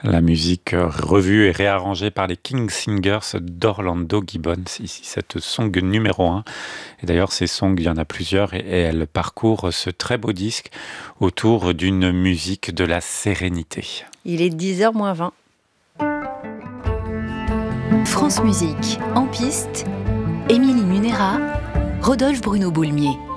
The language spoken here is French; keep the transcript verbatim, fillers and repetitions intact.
La musique euh, revue et réarrangée par les King Singers d'Orlando Gibbons. Ici, cette song numéro un. Et d'ailleurs, ces songs, il y en a plusieurs et, et elles parcourent ce très beau disque autour d'une musique de la sérénité. Il est dix heures moins vingt. France Musique, en piste, Émilie Munera, Rodolphe Bruno Boulmier.